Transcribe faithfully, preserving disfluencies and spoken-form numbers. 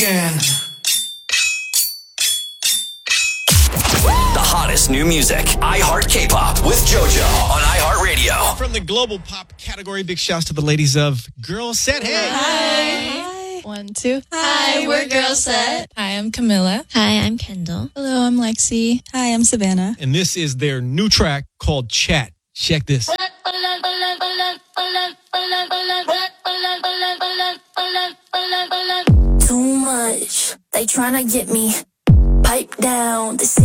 again. The hottest new music. iHeart K-Pop with JoJo on iHeartRadio. From the global pop category, big shouts to the ladies of Girl Set. Hey. Hi. One, two. Hi, we're Girl Set. Hi, I'm Camilla. Hi, I'm Kendall. Hello, I'm Lexi. Hi, I'm Savannah. And this is their new track called Chat. Check this. Too much. They tryna get me. Pipe down. The